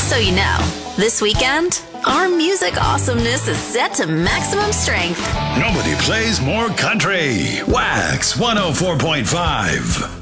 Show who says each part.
Speaker 1: So you know, this weekend, our music awesomeness is set to maximum strength.
Speaker 2: Nobody plays more country. Wax 104.5.